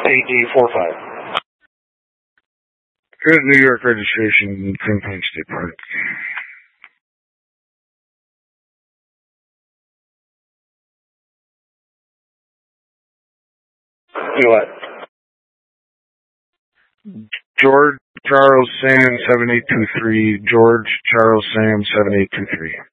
8845. Good New York registration, Greenpoint State Park. You know what? George Charles Sam 7823. George Charles Sam 7823.